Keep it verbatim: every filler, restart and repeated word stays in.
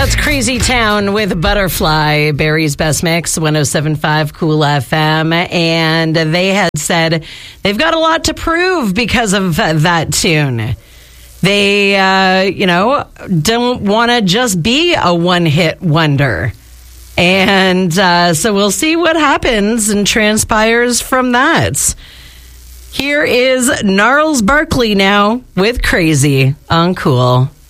That's Crazy Town with Butterfly, Barry's Best Mix, one oh seven point five Cool F M. And they had said they've got a lot to prove because of that tune. They, uh, you know, don't want to just be a one-hit wonder. And uh, so we'll see what happens and transpires from that. Here is Gnarls Barkley now with Crazy on Cool.